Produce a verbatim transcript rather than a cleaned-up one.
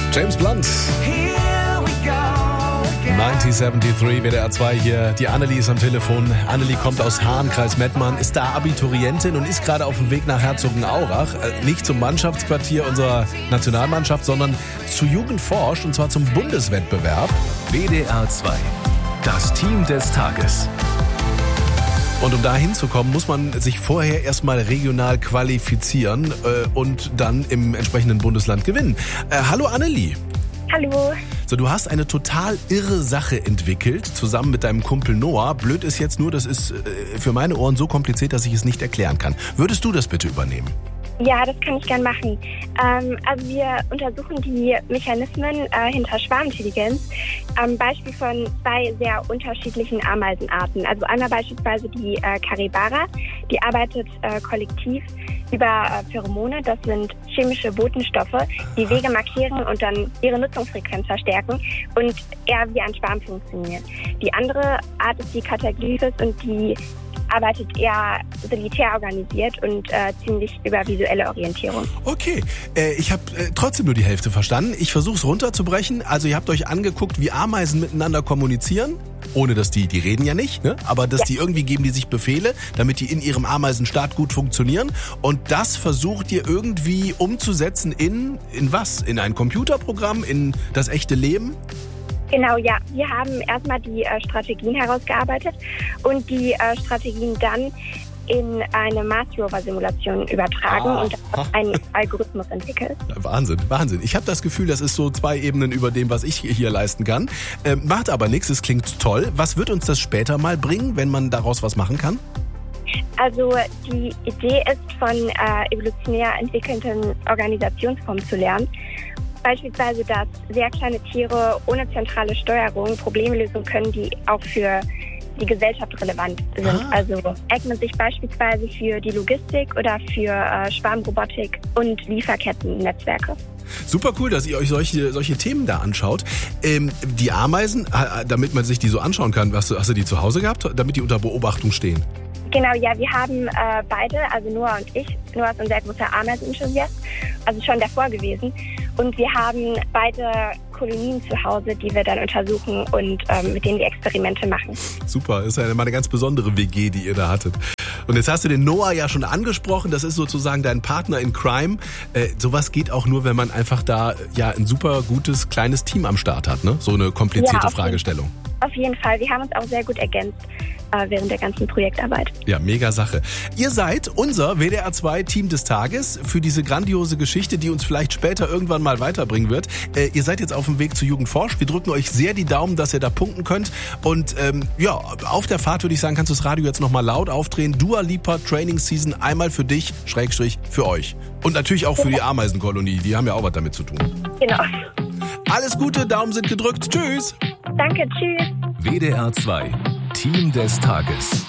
James Blunt. neunzehn drei, W D R zwei hier. Die Annelie ist am Telefon. Annelie kommt aus Hahn, Kreis Mettmann, ist da Abiturientin und ist gerade auf dem Weg nach Herzogenaurach. Nicht zum Mannschaftsquartier unserer Nationalmannschaft, sondern zu Jugendforsch, und zwar zum Bundeswettbewerb. W D R zwei, das Team des Tages. Und um da hinzukommen, muss man sich vorher erstmal regional qualifizieren äh, und dann im entsprechenden Bundesland gewinnen. Äh, hallo Annelie. Hallo. So, du hast eine total irre Sache entwickelt, zusammen mit deinem Kumpel Noah. Blöd ist jetzt nur, das ist äh, für meine Ohren so kompliziert, dass ich es nicht erklären kann. Würdest du das bitte übernehmen? Ja, das kann ich gern machen. Ähm, also wir untersuchen die Mechanismen äh, hinter Schwarmintelligenz am Beispiel von zwei sehr unterschiedlichen Ameisenarten. Also einmal beispielsweise die äh, Capybara, die arbeitet äh, kollektiv über äh, Pheromone. Das sind chemische Botenstoffe, die Wege markieren und dann ihre Nutzungsfrequenz verstärken und eher wie ein Schwarm funktionieren. Die andere Art ist die Cataglyphis und die arbeitet eher solitär organisiert und äh, ziemlich über visuelle Orientierung. Okay, äh, ich habe äh, trotzdem nur die Hälfte verstanden. Ich versuche es runterzubrechen. Also ihr habt euch angeguckt, wie Ameisen miteinander kommunizieren, ohne dass die, die reden ja nicht, ne? Aber dass ja. die irgendwie geben die sich Befehle, damit die in ihrem Ameisenstaat gut funktionieren. Und das versucht ihr irgendwie umzusetzen in, in was? In ein Computerprogramm, in das echte Leben? Genau, ja. Wir haben erstmal die äh, Strategien herausgearbeitet und die äh, Strategien dann in eine Mars-Rover-Simulation übertragen ah. und einen Algorithmus entwickelt. Wahnsinn, Wahnsinn. Ich habe das Gefühl, das ist so zwei Ebenen über dem, was ich hier leisten kann. Äh, macht aber nichts, es klingt toll. Was wird uns das später mal bringen, wenn man daraus was machen kann? Also die Idee ist, von äh, evolutionär entwickelten Organisationsformen zu lernen. Beispielsweise, dass sehr kleine Tiere ohne zentrale Steuerung Probleme lösen können, die auch für die Gesellschaft relevant sind. Ah. Also eignet sich beispielsweise für die Logistik oder für äh, Schwarmrobotik und Lieferkettennetzwerke. Super cool, dass ihr euch solche, solche Themen da anschaut. Ähm, die Ameisen, damit man sich die so anschauen kann, hast du, hast du die zu Hause gehabt, damit die unter Beobachtung stehen? Genau, ja, wir haben äh, beide, also Noah und ich, Noah ist ein sehr großer Ameisen-Enthusiast, also schon davor gewesen. Und wir haben beide Kolonien zu Hause, die wir dann untersuchen und ähm, mit denen wir Experimente machen. Super, ist ja mal eine ganz besondere W G, die ihr da hattet. Und jetzt hast du den Noah ja schon angesprochen, das ist sozusagen dein Partner in Crime. Äh, sowas geht auch nur, wenn man einfach da ja ein super gutes kleines Team am Start hat, ne? So eine komplizierte ja, Fragestellung. Jeden, auf jeden Fall, wir haben uns auch sehr gut ergänzt äh, während der ganzen Projektarbeit. Ja, mega Sache. Ihr seid unser W D R zwei Team des Tages für diese grandiose Geschichte, die uns vielleicht später irgendwann mal weiterbringen wird. Äh, ihr seid jetzt auf dem Weg zu Jugendforsch. Wir drücken euch sehr die Daumen, dass ihr da punkten könnt. Und ähm, ja, auf der Fahrt würde ich sagen, kannst du das Radio jetzt nochmal laut aufdrehen. Dua Lipa Training Season einmal für dich, Schrägstrich für euch. Und natürlich auch für die Ameisenkolonie. Die haben ja auch was damit zu tun. Genau. Alles Gute, Daumen sind gedrückt. Tschüss. Danke, tschüss. W D R zwei, Team des Tages.